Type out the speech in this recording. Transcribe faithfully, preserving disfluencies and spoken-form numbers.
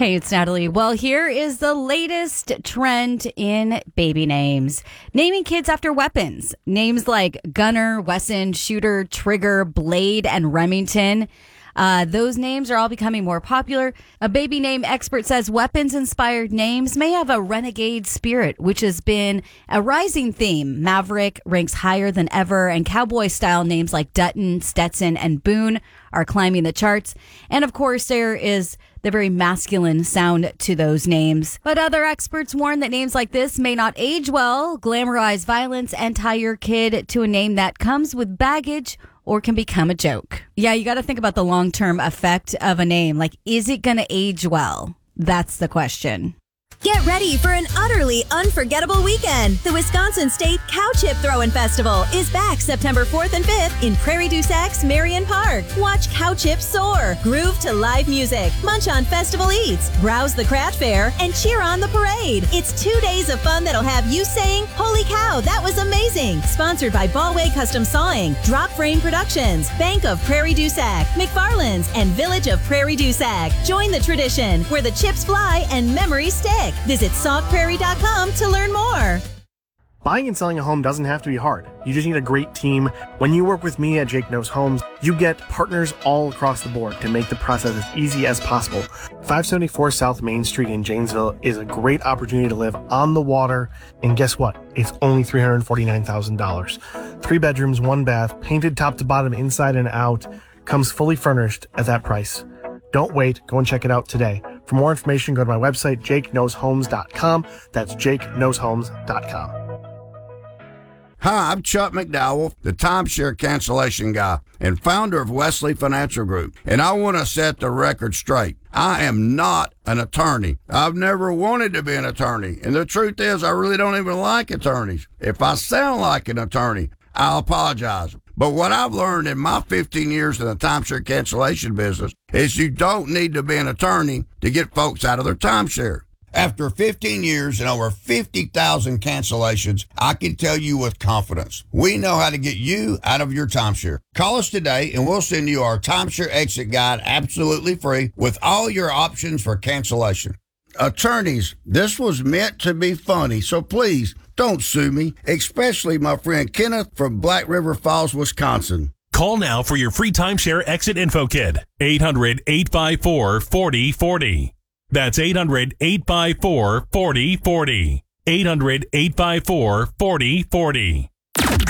Hey, it's Natalie. Well, here is the latest trend in baby names. Naming kids after weapons. Names like Gunner, Wesson, Shooter, Trigger, Blade, and Remington. Uh, those names are all becoming more popular. A baby name expert says weapons-inspired names may have a renegade spirit, which has been a rising theme. Maverick ranks higher than ever, and cowboy-style names like Dutton, Stetson, and Boone are climbing the charts. And, of course, there is the very masculine sound to those names. But other experts warn that names like this may not age well, glamorize violence, and tie your kid to a name that comes with baggage or can become a joke. Yeah, you got to think about the long-term effect of a name. Like, is it going to age well? That's the question. Get ready for an utterly unforgettable weekend. The Wisconsin State Cow Chip Throwin' Festival is back September fourth and fifth in Prairie du Sac's Marion Park. Watch cow chips soar, groove to live music, munch on festival eats, browse the craft fair, and cheer on the parade. It's two days of fun that'll have you saying, "Holy cow, that was amazing!" Sponsored by Ballway Custom Sawing, Drop Frame Productions, Bank of Prairie du Sac, McFarland's, and Village of Prairie du Sac. Join the tradition where the chips fly and memories stick. Visit sauk prairie dot com to learn more. Buying and selling a home doesn't have to be hard. You just need a great team. When you work with me at Jake Knows Homes, you get partners all across the board to make the process as easy as possible. five seventy-four South Main Street in Janesville is a great opportunity to live on the water. And guess what? It's only three hundred forty-nine thousand dollars. Three bedrooms, one bath, painted top to bottom, inside and out. Comes fully furnished at that price. Don't wait. Go and check it out today. For more information, go to my website, jake knows homes dot com. That's jake knows homes dot com. Hi, I'm Chuck McDowell, the timeshare cancellation guy and founder of Wesley Financial Group. And I want to set the record straight. I am not an attorney. I've never wanted to be an attorney. And the truth is, I really don't even like attorneys. If I sound like an attorney, I'll apologize. But what I've learned in my fifteen years in the timeshare cancellation business is you don't need to be an attorney to get folks out of their timeshare. After fifteen years and over fifty thousand cancellations, I can tell you with confidence, we know how to get you out of your timeshare. Call us today and we'll send you our timeshare exit guide absolutely free with all your options for cancellation. Attorneys, this was meant to be funny, so please don't sue me, especially my friend Kenneth from Black River Falls, Wisconsin. Call now for your free timeshare exit info kit. eight hundred, eight five four, four oh four oh. That's eight hundred, eight five four, four oh four oh. eight hundred, eight five four, four oh four oh.